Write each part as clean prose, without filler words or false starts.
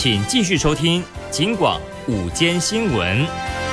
请继续收听警广午间新闻。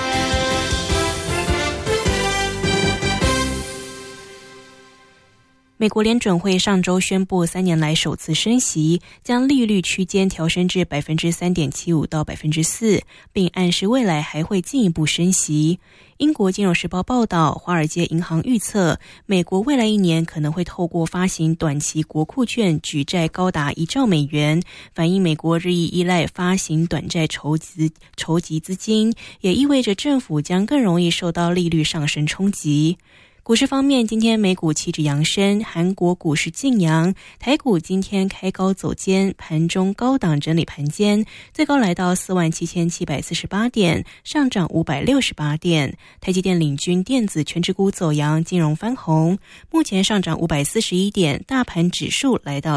美国联准会上周宣布3年来首次升息，将利率区间调升至 3.75% 到 4%， 并暗示未来还会进一步升息。英国金融时报报道，华尔街银行预测，美国未来1年可能会透过发行短期国库券举债高达1兆美元，反映美国日益依赖发行短债筹集资金，也意味着政府将更容易受到利率上升冲击。股市方面，今天美股期指扬升，韩国股市劲扬，台股今天开高走坚，盘中高档整理盘间，最高来到47748点，上涨568点。台积电领军电子全指股走扬，金融翻红，目前上涨541点，大盘指数来到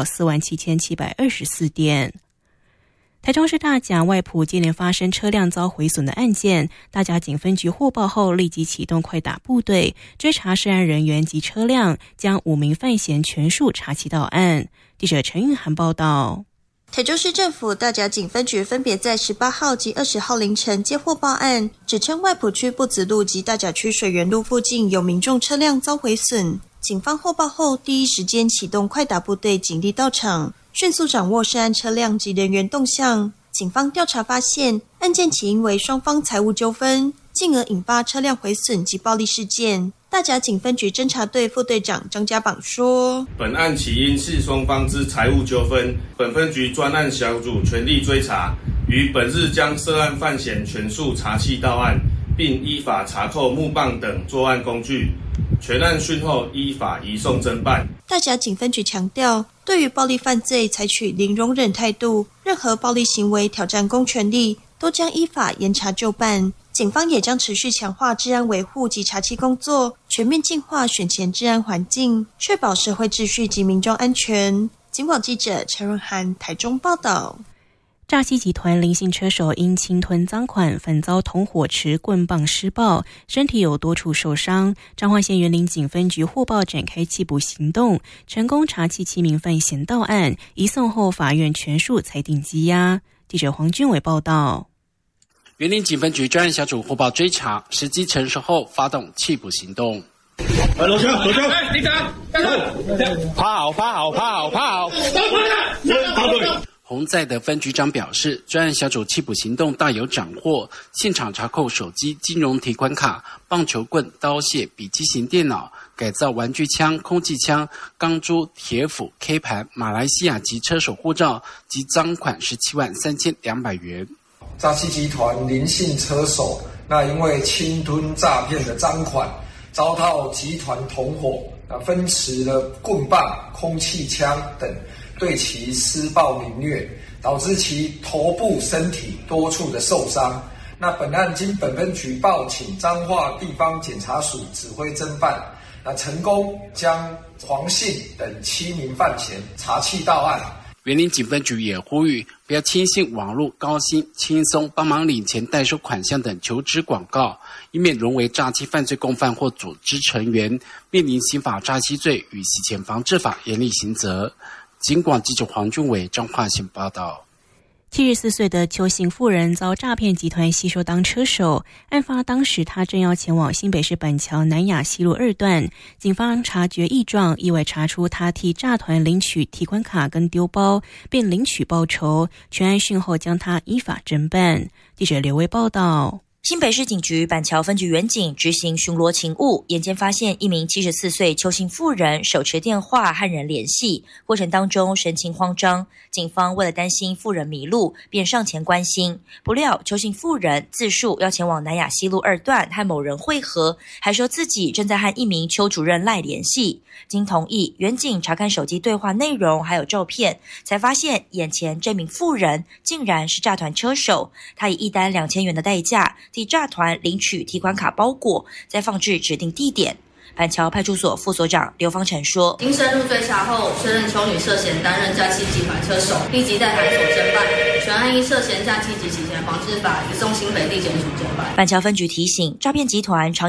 47724点。台中市大甲外埔接连发生车辆遭毁损的案件，大甲警分局获报后立即启动快打部队，追查涉案人员及车辆，将5名犯嫌全数查缉到案。记者陈韵涵报道。 台中市政府大甲警分局分别在18号及20号凌晨接获报案，指称外埔区步子路及大甲区水源路附近有民众车辆遭毁损。警方获报后第一时间启动快打部队警力到场，迅速掌握涉案车辆及人员动向。警方调查发现，案件起因为双方财务纠纷，进而引发车辆毁损及暴力事件。大甲警分局侦查队副队长张家榜说， 本案起因是双方之财务纠纷，本分局专案小组全力追查，于本日将涉案犯嫌全数查缉到案，并依法查扣木棒等作案工具，全案讯后依法移送侦办。 大甲警分局强调，对于暴力犯罪采取零容忍态度，任何暴力行为挑战公权力，都将依法严查就办。警方也将持续强化治安维护及查缉工作，全面净化选前治安环境，确保社会秩序及民众安全。警广记者陈润涵台中报道。 诈欺集团林姓车手因侵吞赃款，反遭同伙持棍棒施暴，身体有多处受伤。彰化县员林警分局获报展开缉捕行动，成功查缉7名犯嫌到案，移送后法院全数裁定羁押。记者黄俊伟报道。 员林警分局专案小组获报追查，时机成熟后发动缉捕行动。 罗兄， 你敢？趴好。洪在德分局长表示，专案小组缉捕行动大有斩获，现场查扣手机、金融提款卡、棒球棍、刀械、笔记型电脑、改造玩具枪、空气枪、钢珠、铁斧、K 盘、马来西亚籍车手护照及赃款173200元。 诈欺集团林姓车手，那因为侵吞诈骗的赃款，遭到集团同伙分持了棍棒、空气枪等，对其施暴凌虐，导致其头部、身体多处的受伤。那本案经本分局报请彰化地方检察署指挥侦办，那成功将黄姓等7名犯嫌查缉到案。 员林警分局也呼吁，不要轻信网络高薪、轻松帮忙领钱、代收款项等求职广告，以免沦为诈欺犯罪共犯或组织成员，面临刑法诈欺罪与洗钱防治法严厉刑责。警广记者黄俊伟彰化县报道。 74岁的邱姓妇人遭诈骗集团吸收当车手，案发当时她正要前往新北市板桥南雅西路2段，警方察觉异状，意外查出她替诈团领取提款卡跟丢包，并领取报酬，全案讯后将她依法侦办。记者刘威报道。 新北市警局板桥分局员警执行巡逻勤务，眼尖发现一名74岁邱姓妇人手持电话和人联系，过程当中神情慌张，警方为了担心妇人迷路，便上前关心，不料邱姓妇人自述要前往南雅西路2段和某人会合，还说自己正在和一名邱主任赖联系。经同意，员警查看手机对话内容还有照片，才发现眼前这名妇人竟然是诈团车手，他以一单2000元的代价替诈团领取提款卡包裹，再放置指定地点。板桥派出所副所长刘方成说， 经深入追查后，确认邱女涉嫌担任诈欺集团车手，立即在派出所侦办，全案依涉嫌诈欺及洗钱防治法移送新北地检署侦办。 板桥分局提醒，诈骗集团常